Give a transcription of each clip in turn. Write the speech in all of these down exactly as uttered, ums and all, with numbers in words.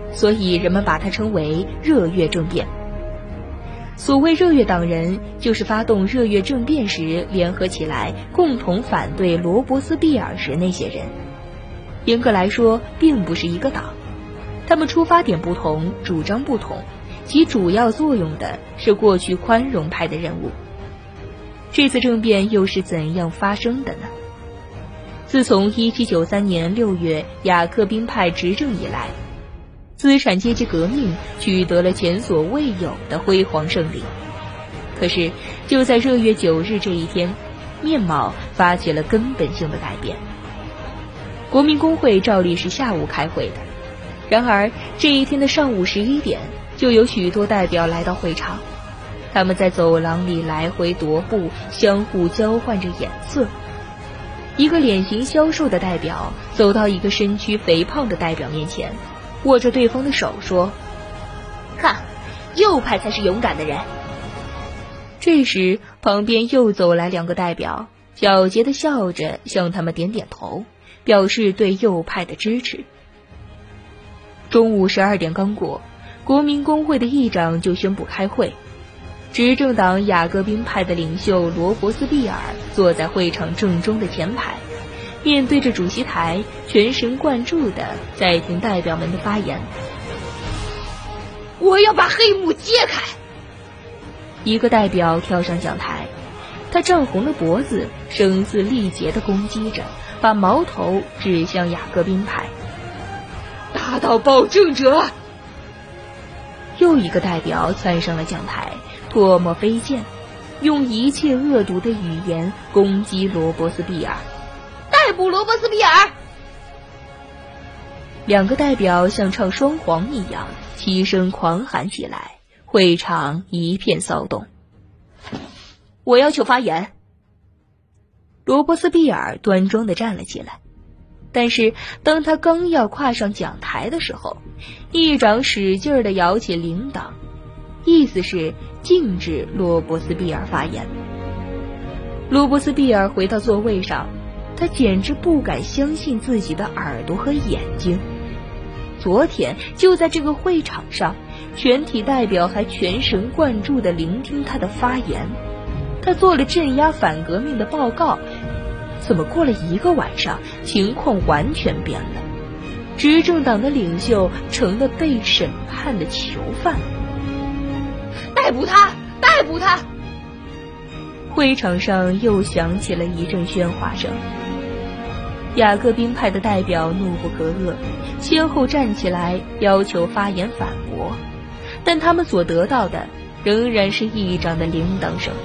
所以人们把它称为热月政变。所谓热月党人，就是发动热月政变时联合起来共同反对罗伯斯庇尔时那些人。严格来说，并不是一个党，他们出发点不同，主张不同，其主要作用的是过去宽容派的人物。这次政变又是怎样发生的呢？自从一七九三年六月雅各宾派执政以来，资产阶级革命取得了前所未有的辉煌胜利。可是就在热月九日这一天，面貌发起了根本性的改变。国民工会照例是下午开会的，然而这一天的上午十一点，就有许多代表来到会场，他们在走廊里来回踱步，相互交换着眼色。一个脸型消瘦的代表走到一个身躯肥胖的代表面前，握着对方的手说：“看，右派才是勇敢的人。”这时旁边又走来两个代表，皎洁地笑着向他们点点头，表示对右派的支持。中午十二点刚过，国民工会的议长就宣布开会。执政党雅各宾派的领袖罗伯斯庇尔坐在会场正中的前排，面对着主席台，全神贯注地在听代表们的发言。 我要把黑幕揭开！ 一个代表跳上讲台，他涨红了脖子，声嘶力竭地攻击着，把矛头指向雅各宾派。 打倒暴政者！ 又一个代表窜上了讲台，唾沫飞溅，用一切恶毒的语言攻击罗伯斯庇尔。 逮捕罗伯斯庇尔！ 两个代表像唱双簧一样齐声狂喊起来，会场一片骚动。我要求发言。罗伯斯庇尔端庄地站了起来，但是当他刚要跨上讲台的时候，议长使劲地摇起铃铛，意思是禁止罗伯斯庇尔发言。罗伯斯庇尔回到座位上，他简直不敢相信自己的耳朵和眼睛。昨天就在这个会场上，全体代表还全神贯注地聆听他的发言，他做了镇压反革命的报告。怎么过了一个晚上，情况完全变了？执政党的领袖成了被审判的囚犯。 逮捕他！逮捕他！ 会场上又响起了一阵喧哗声。雅各宾派的代表怒不可遏，先后站起来要求发言反驳，但他们所得到的仍然是议长的铃铛声。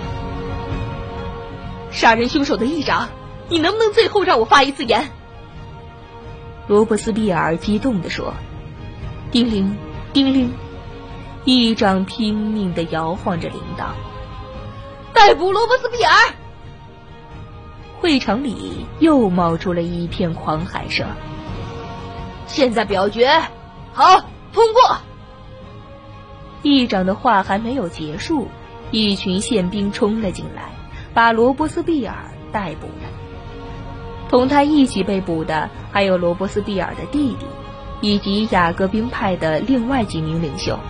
杀人凶手的议长，你能不能最后让我发一次言？ 罗伯斯庇尔激动地说。叮铃叮铃，议长拼命地摇晃着铃铛。 逮捕罗伯斯庇尔！ 会场里又冒出了一片狂喊声。 现在表决，好，通过。 议长的话还没有结束，一群宪兵冲了进来，把罗伯斯庇尔逮捕了。同他一起被捕的还有罗伯斯庇尔的弟弟，以及雅各宾派的另外几名领袖。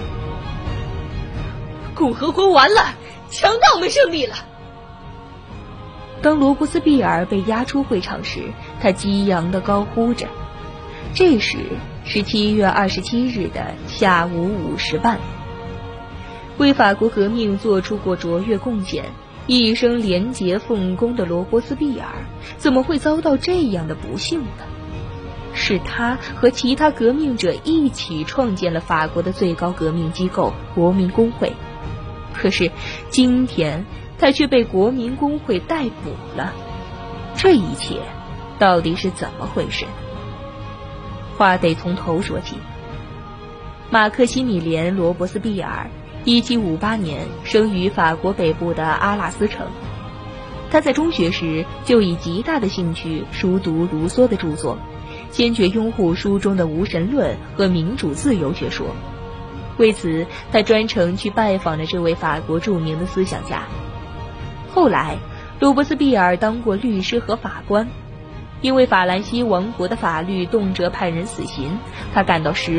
共和国完了，强盗们胜利了。 当罗伯斯庇尔被押出会场时，他激昂地高呼着。这时是七月二十七日的下午五时半。为法国革命做出过卓越贡献，一生廉洁奉公的罗伯斯庇尔怎么会遭到这样的不幸呢？是他和其他革命者一起创建了法国的最高革命机构国民工会，可是今天他却被国民工会逮捕了。这一切到底是怎么回事？话得从头说起。马克西米连·罗伯斯庇尔一七五八年生于法国北部的阿拉斯城。他在中学时就以极大的兴趣熟读卢梭的著作，坚决拥护书中的无神论和民主自由学说。为此，他专程去拜访了这位法国著名的思想家。后来，罗伯斯庇尔当过律师和法官，因为法兰西王国的法律动辄判人死刑，他感到十